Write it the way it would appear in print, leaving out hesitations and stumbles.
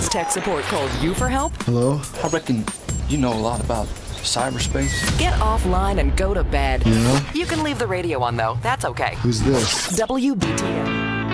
Has tech support called you for help? Hello? I reckon you know a lot about cyberspace. Get offline and go to bed. Yeah? You can leave the radio on, though. That's okay. Who's this? WBTN.